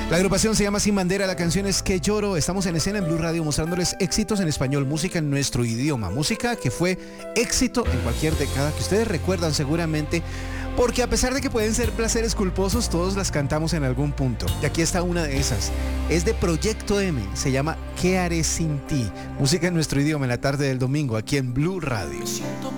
La agrupación se llama Sin Bandera, la canción es Que Lloro. Estamos en escena en Blue Radio mostrándoles éxitos en español, música en nuestro idioma, música que fue éxito en cualquier década, que ustedes recuerdan seguramente, porque a pesar de que pueden ser placeres culposos, todos las cantamos en algún punto. Y aquí está una de esas. Es de Proyecto M, se llama ¿Qué haré sin ti? Música en nuestro idioma en la tarde del domingo, aquí en Blue Radio. Siento